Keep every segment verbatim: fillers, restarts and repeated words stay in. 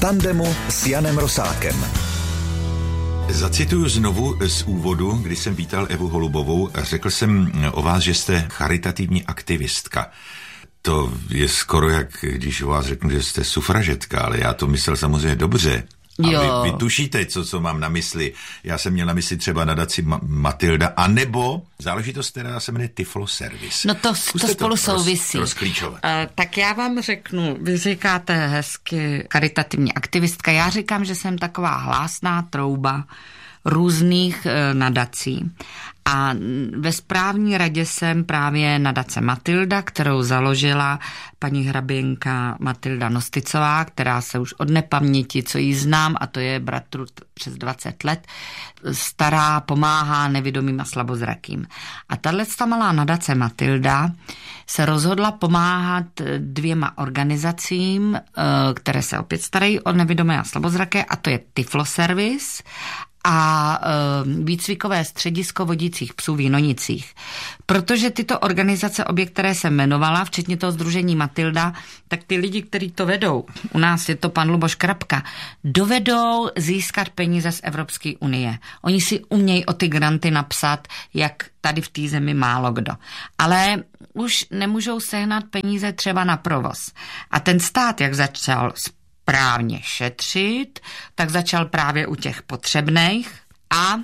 tandemu s Janem Rosákem. Zacituju znovu z úvodu, kdy jsem vítal Evu Holubovou a řekl jsem o vás, že jste charitativní aktivistka. To je skoro jak, když o vás řeknu, že jste sufražetka, ale já to myslel samozřejmě dobře. A vy, vy tušíte, co, co mám na mysli. Já jsem měl na mysli třeba nadaci Ma- Matilda, anebo záležitost, která se jmenuje Tiflo Service. No to, to spolu souvisí. Roz, uh, tak já vám řeknu, vy říkáte hezky karitativní aktivistka, já říkám, že jsem taková hlásná trouba různých e, nadací. A ve správní radě jsem právě nadace Matilda, kterou založila paní hraběnka Matilda Nosticová, která se už od nepaměti, co jí znám, a to je bratru přes dvacet let, stará, pomáhá nevidomým a slabozrakým. A tato malá nadace Matilda se rozhodla pomáhat dvěma organizacím, které se opět starají o nevidomé a slabozraké, a to je Tiflo Service a e, výcvikové středisko vodících psů v Jinonicích. Protože tyto organizace, obě, které jsem jmenovala, včetně toho sdružení Matilda, tak ty lidi, kteří to vedou, u nás je to pan Luboš Krapka, dovedou získat peníze z Evropské unie. Oni si umějí o ty granty napsat, jak tady v té zemi málo kdo. Ale už nemůžou sehnat peníze třeba na provoz. A ten stát, jak začal správně šetřit, tak začal právě u těch potřebných a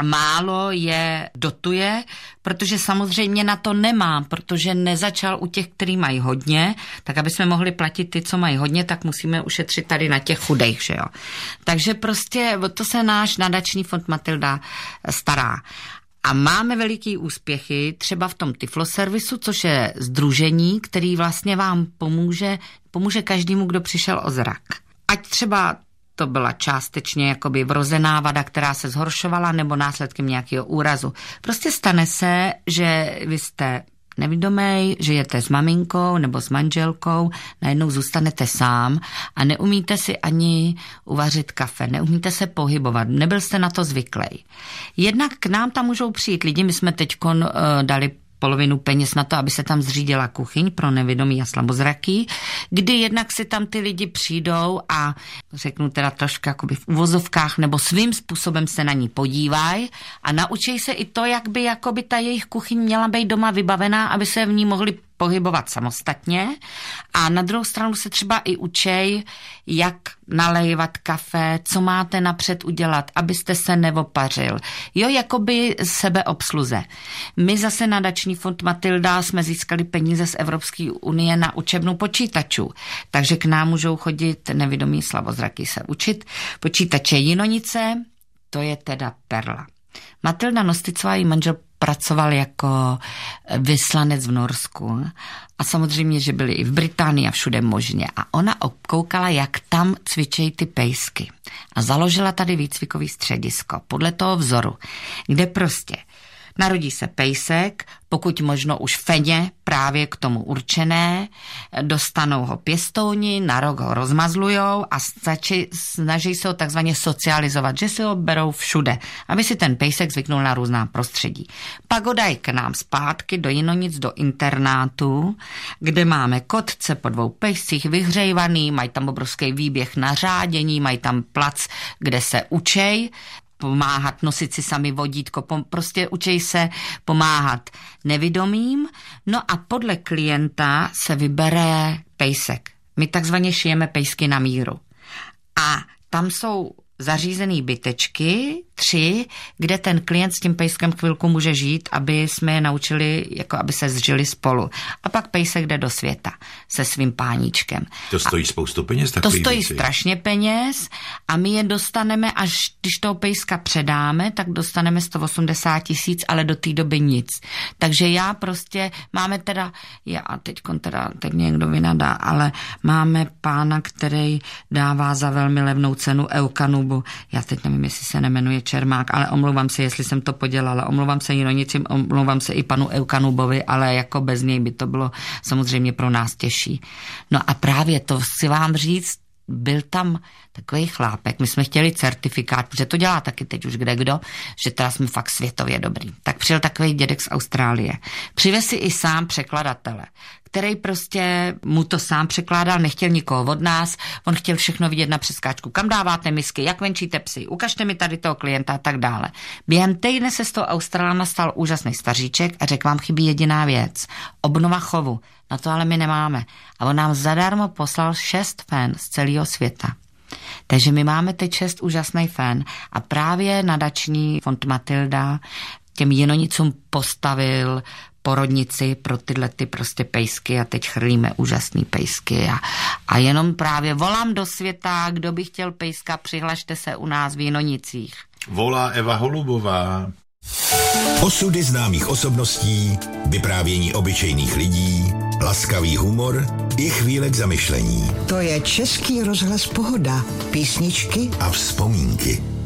málo je dotuje, protože samozřejmě na to nemá, protože nezačal u těch, kteří mají hodně, tak aby jsme mohli platit ty, co mají hodně, tak musíme ušetřit tady na těch chudejch, že jo. Takže prostě to se náš nadační fond Matilda stará. A máme veliký úspěchy třeba v tom Tiflo Servisu, což je sdružení, který vlastně vám pomůže, pomůže každému, kdo přišel o zrak. Ať třeba to byla částečně jakoby vrozená vada, která se zhoršovala, nebo následkem nějakého úrazu. Prostě stane se, že vy jste nevidomej, žijete s maminkou nebo s manželkou, najednou zůstanete sám a neumíte si ani uvařit kafe, neumíte se pohybovat, nebyl jste na to zvyklý. Jednak k nám tam můžou přijít lidi, my jsme teďkon uh, dali polovinu peněz na to, aby se tam zřídila kuchyň pro nevidomý a slabozraký, kdy jednak si tam ty lidi přijdou a řeknu teda trošku jakoby v uvozovkách nebo svým způsobem se na ní podívají a naučí se i to, jak by jakoby ta jejich kuchyň měla být doma vybavená, aby se v ní mohli pohybovat samostatně, a na druhou stranu se třeba i učej, jak nalévat kafe, co máte napřed udělat, abyste se neopařil. Jo, jakoby sebeobsluze. My zase nadační fond Matilda jsme získali peníze z Evropské unie na učebnu počítačů, takže k nám můžou chodit nevidomí slabozraky se učit. Počítače Jinonice, to je teda perla. Matilda Nosticová i manžel pracoval jako vyslanec v Norsku a samozřejmě, že byli i v Británii a všude možně. A ona obkoukala, jak tam cvičejí ty pejsky. A založila tady výcvikový středisko podle toho vzoru, kde prostě narodí se pejsek, pokud možno už feně právě k tomu určené, dostanou ho pěstouni, na rok ho rozmazlujou a stačí, snaží se ho takzvaně socializovat, že si ho berou všude, aby si ten pejsek zvyknul na různá prostředí. Pak ho dají k nám zpátky do Jinonic, do internátu, kde máme kotce po dvou pejscích vyhřejvaný, mají tam obrovský výběh na řádění, mají tam plac, kde se učej pomáhat, nosit si sami vodítko, prostě učej se pomáhat nevidomým. No a podle klienta se vybere pejsek. My takzvaně šijeme pejsky na míru. A tam jsou zařízený bytečky, tři, kde ten klient s tím pejskem chvilku může žít, aby jsme je naučili, jako aby se zžili spolu. A pak pejsek jde do světa se svým páníčkem. To stojí a spoustu peněz? To stojí věci. Strašně peněz a my je dostaneme, až když toho pejska předáme, tak dostaneme sto osmdesát tisíc, ale do té doby nic. Takže já prostě, máme teda, já teďkon teda, teď mě někdo vynadá, ale máme pána, který dává za velmi levnou cenu Eukanubu. Já teď nevím, jestli se nemenuje Čermák, ale omlouvám se, jestli jsem to podělala. Omlouvám se Jinonicím, omlouvám se i panu Eukanubovi, ale jako bez něj by to bylo samozřejmě pro nás těžší. No a právě to si vám říct, byl tam takový chlápek, my jsme chtěli certifikát, protože to dělá taky teď už kdekdo, že teda jsme fakt světově dobrý. Tak přijel takový dědek z Austrálie. Přivez si i sám překladatele, který prostě mu to sám překládal, nechtěl nikoho od nás, on chtěl všechno vidět na přeskáčku. Kam dáváte misky, jak venčíte psy, ukažte mi tady toho klienta a tak dále. Během týdne se z toho Australana stal úžasný staříček a řekl, vám chybí jediná věc. Obnova chovu. Na to ale my nemáme. A on nám zadarmo poslal šest fen z celého světa. Takže my máme teď šest úžasný fen a právě nadační fond Matilda těm jinonicům postavil porodnici pro tyhle ty prostě pejsky a teď chrlíme úžasný pejsky a, a jenom právě volám do světa, kdo by chtěl pejska, přihlašte se u nás v Jinonicích. Volá Eva Holubová. Osudy známých osobností, vyprávění obyčejných lidí, laskavý humor i chvíle k zamyšlení. To je Český rozhlas Pohoda, písničky A vzpomínky.